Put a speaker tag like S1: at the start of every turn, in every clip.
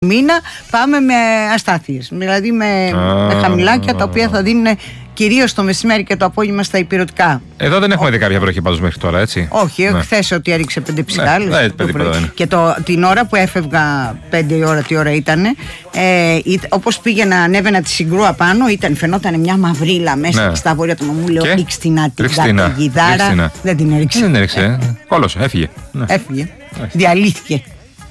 S1: μήνα πάμε με αστάθειες, δηλαδή με χαμηλάκια τα οποία θα δίνουν κυρίως το μεσημέρι και το απόγευμα στα υπηρετικά.
S2: Εδώ δεν έχουμε δει κάποια βροχή πάντως μέχρι τώρα, έτσι.
S1: Όχι, χθες ότι έριξε 5 ψυχάλες.
S2: Και
S1: την ώρα που έφευγα, 5 η ώρα, τι ώρα ήτανε, όπως πήγαινα, ανέβαινα τη Συγκρού πάνω, φαινόταν μια μαυρίλα μέσα στα βόρεια του νομού. Λέω ρίξτηνα την καταιγιδάρα. Δεν την έριξε.
S2: Δεν έριξε. Κόλωσε, έφυγε.
S1: Έφυγε. Διαλύθηκε.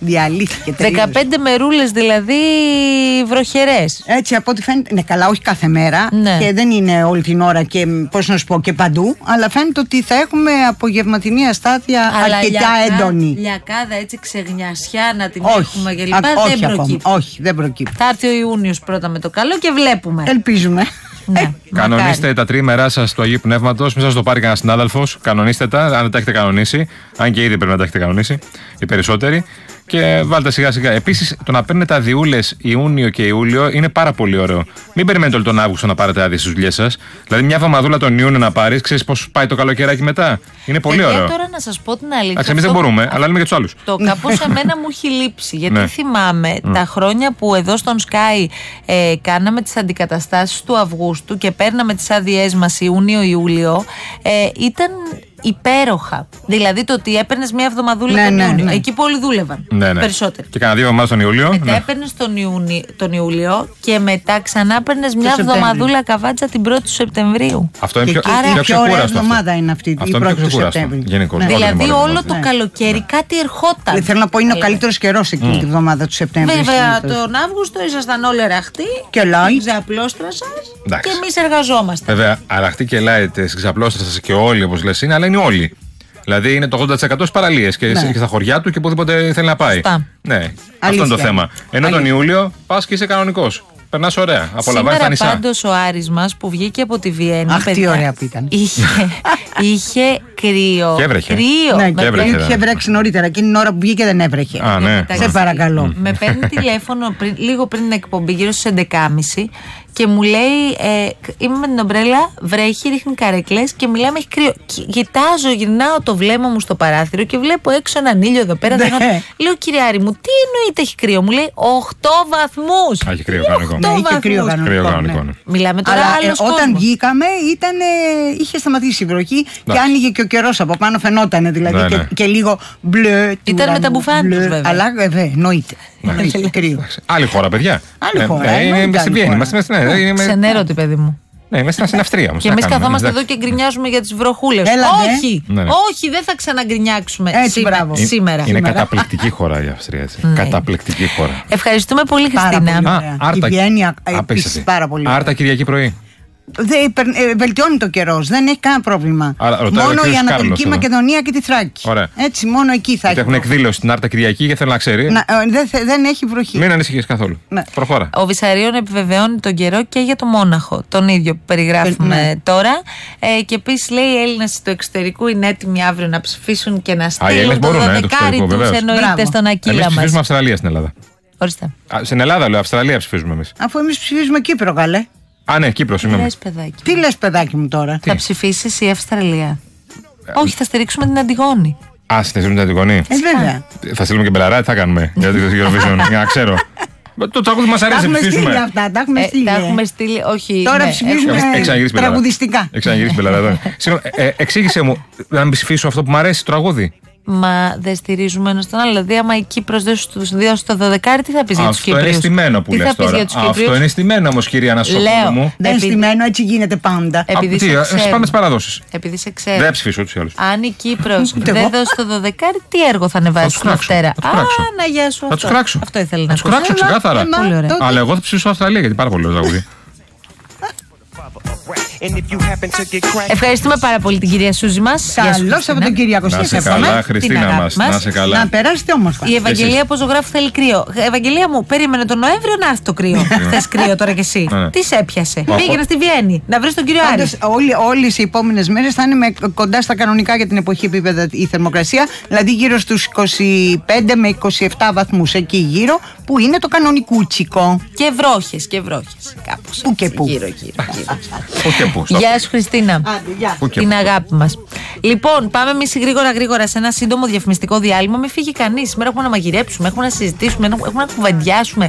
S3: 15 μερούλες δηλαδή βροχερές.
S1: Έτσι από ό,τι φαίνεται. Ναι, καλά, όχι κάθε μέρα και δεν είναι όλη την ώρα και πώς να σου πω και παντού. Αλλά φαίνεται ότι θα έχουμε απογευματινή αστάθεια αρκετά έντονη.
S3: Λιακάδα έτσι ξεγνιασιά να την έχουμε και λοιπά. Δεν προκύπτει.
S1: Όχι, δεν προκύπτει.
S3: Θα έρθει ο Ιούνιος πρώτα με το καλό και βλέπουμε.
S1: Ελπίζουμε.
S3: Ναι,
S2: κανονίστε τα τρίμερά σας του Αγίου Πνεύματος. Μην σας το πάρει κανένα συνάδελφος. Κανονίστε τα, αν δεν τα έχετε κανονίσει. Αν και ήδη πρέπει να τα έχετε κανονίσει οι περισσότεροι. Και βάλτε σιγά σιγά. Επίσης, το να παίρνετε αδειούλες Ιούνιο και Ιούλιο είναι πάρα πολύ ωραίο. Μην περιμένετε όλο τον Αύγουστο να πάρετε άδειες στις δουλειές σας. Δηλαδή, μια εβδομαδούλα τον Ιούνιο να πάρεις, ξέρεις πώς πάει το καλοκαιράκι μετά. Είναι πολύ ωραίο.
S3: Τώρα να σας πω την αλήθεια.
S2: Εμείς δεν μπορούμε, αλλά λέμε για τους άλλους.
S3: Το κάπως εμένα μου έχει λείψει. Γιατί θυμάμαι τα χρόνια που εδώ στον Sky κάναμε τις αντικαταστάσεις του Αυγούστου και παίρναμε τις άδειές μας Ιούνιο-Ιούλιο. Ήταν υπέροχα. Δηλαδή το ότι έπαιρνες μια εβδομαδούλα τον Ιούνιο. Εκεί που όλοι δούλευαν. Περισσότεροι.
S2: Και κάνα 2 εβδομάδες τον Ιούλιο.
S3: Μετά έπαιρνες τον Ιούλιο και μετά ξανά έπαιρνες μια εβδομαδούλα καβάτσα την 1η του Σεπτεμβρίου.
S2: Αυτό είναι
S1: πιο ξεκούραστο. Εβδομάδα είναι αυτή η 1η του Σεπτεμβρίου.
S3: Δηλαδή όλο το καλοκαίρι κάτι ερχόταν.
S1: Θέλω να πω είναι ο καλύτερος καιρός εκείνη τη εβδομάδα του Σεπτεμβρίου.
S3: Βέβαια τον Αύγουστο ήσασταν όλοι αραχτοί.
S1: Και light.
S3: Ξαπλώστρα σας. Και εμείς εργαζόμαστε.
S2: Βέβαια, αραχτοί και light, ξαπλώστρα σας και όλοι όπως λες είναι, αλλά είναι όλοι. Δηλαδή είναι το 80% στις παραλίες και στα χωριά του και οπουδήποτε θέλει να πάει. Ναι, αυτό είναι το θέμα. Ενώ τον Ιούλιο πας και είσαι κανονικός. Περνάς ωραία. Απολαμβάνεις τα νησιά.
S3: Σήμερα πάντως ο Άρης μας που βγήκε από τη Βιέννη.
S1: Αχ, τι ωραία που ήταν.
S3: Είχε κρύο.
S2: Και έβρεχε.
S1: Είχε βρέξει νωρίτερα. Εκείνη την ώρα που βγήκε δεν έβρεχε. Σε παρακαλώ.
S3: Με παίρνει τηλέφωνο λίγο πριν την εκπομπή, γύρω στις 11.30. Και μου λέει, είμαι με την ομπρέλα, βρέχει, ρίχνει καρέκλες και μιλάμε, έχει κρύο. Κοιτάζω, γυρνάω το βλέμμα μου στο παράθυρο και βλέπω έξω έναν ήλιο εδώ πέρα. Λέω, κύριε Άρη μου, τι εννοείται έχει κρύο? Μου λέει 8 βαθμούς.
S2: Έχει κρύο κανονικό.
S1: Είχε κρύο κανονικό.
S3: Μιλάμε τώρα άλλος κόσμος.
S1: Όταν βγήκαμε είχε σταματήσει η βροχή και άνοιγε και ο καιρός από πάνω, φαινόταν δηλαδή και λίγο μπλε.
S3: Ήταν με τα μπουφάν τους βέβαια.
S1: Αλλά εννοείται.
S2: Άλλη χώρα, παιδιά.
S1: Άλλη χώρα.
S2: Είναι στη Βιέννη.
S3: Ξενέρωτη, παιδί μου.
S2: Ναι, είμαστε στην Αυστρία όμως.
S3: Και εμείς καθόμαστε εδώ και γκρινιάζουμε για τις βροχούλες. Όχι, όχι, δεν θα ξαναγκρινιάξουμε σήμερα.
S2: Είναι καταπληκτική χώρα η Αυστρία. Καταπληκτική χώρα.
S3: Ευχαριστούμε πολύ, Χριστίνα.
S1: Η Βιέννη επίσης πάρα πολύ.
S2: Άρτα Κυριακή πρωί.
S1: Βελτιώνει το καιρός, δεν έχει κανένα πρόβλημα. Μόνο η Ανατολική Μακεδονία και τη Θράκη. Έτσι, μόνο εκεί θα έχει.
S2: Έχουν εκδήλωση στην Άρτα Κυριακή και θέλω να ξέρει.
S1: Δεν έχει βροχή.
S2: Μην ανησυχείς καθόλου. Προχώρα.
S3: Ο Βυσαρίων επιβεβαιώνει τον καιρό και για το Μόναχο. Τον ίδιο που περιγράφουμε τώρα. Και επίσης λέει: οι Έλληνες του εξωτερικού είναι έτοιμοι αύριο να ψηφίσουν και να στείλουν το δεκάρι τους, εννοείται, στον Ακύλα μας.
S2: Εμείς ψηφίζουμε Αυστραλία στην Ελλάδα.
S3: Ορίστε.
S2: Στην Ελλάδα, λέω, Αυστραλία ψηφίζουμε εμείς.
S1: Αφού εμείς ψηφίζουμε Κύπρο, καλέ.
S2: Α, ναι, Κύπρος, συγγνώμη.
S1: Τι λες, παιδάκι μου τώρα?
S3: Θα ψηφίσεις η Αυστραλία? Όχι, θα στηρίξουμε την Αντιγόνη.
S2: Α, στηρίξουμε την Αντιγόνη.
S1: Βέβαια.
S2: Θα στείλουμε και μπελαρά, τι θα κάνουμε για το Eurovision, για να ξέρω. Το τραγούδι μας αρέσει, ψηφίσουμε.
S1: Τα έχουμε στείλει.
S3: Όχι.
S1: Τώρα ψηφίζουμε τραγουδιστικά.
S2: Εξαγγελίες μπελαρά εδώ. Εξήγησε μου, να μην ψηφίσω αυτό που μου αρέσει, το τραγούδι.
S3: Μα δεν στηρίζουμε ένα τον άλλο. Δηλαδή, άμα η Κύπρος δώσει το 12, τι θα πει για τους Κύπριους?
S2: Αυτό είναι στημένο που λες τώρα. Αυτό είναι στημένο όμως, κυρία Ανασόπουλου μου.
S1: Δεν είναι στημένο, έτσι γίνεται πάντα.
S2: Πάμε στις παραδόσεις.
S3: Επειδή σε ξέρω.
S2: Δεν ψηφίσω ούτως ή άλλως.
S3: Αν η Κύπρος δεν δώσει το 12, τι έργο θα ανεβάσει στην Δευτέρα? Α, να γεια σου.
S2: Θα τους κράξω.
S3: Αυτό ήθελα να
S2: τους κράξω ξεκάθαρα.
S3: Αλλά
S2: εγώ θα ψηφίσω Αυστραλία γιατί πάρα πολύ ωραίο τραγούδι.
S3: Ευχαριστούμε πάρα πολύ την κυρία Σούζη μας.
S1: Καλό Σαββατοκύριακο.
S2: Να σε καλά, Χριστίνα μας. Να σε καλά.
S1: Να περάσετε όμορφα.
S3: Η Ευαγγελία από ζωγράφου θέλει κρύο. Ευαγγελία μου, περίμενε τον Νοέμβριο να έρθει το κρύο. Θες κρύο τώρα κι εσύ? Τι σε έπιασε? Πήγαινε στη Βιέννη να βρεις τον κύριο Άρη.
S1: Όλες οι επόμενες μέρες θα είναι κοντά στα κανονικά για την εποχή επίπεδα η θερμοκρασία. Δηλαδή γύρω στους 25 με 27 βαθμούς εκεί γύρω, που είναι το κανονικούτσικο.
S3: Και βρόχες. Κάπως.
S1: Πού και πού.
S3: Γύρω.
S2: Πού και
S3: Γεια σου, Χριστίνα. Την αγάπη μας. Λοιπόν, πάμε εμείς γρήγορα σε ένα σύντομο διαφημιστικό διάλειμμα. Μην φύγει κανείς. Σήμερα έχουμε να μαγειρέψουμε, έχουμε να συζητήσουμε, έχουμε να κουβεντιάσουμε.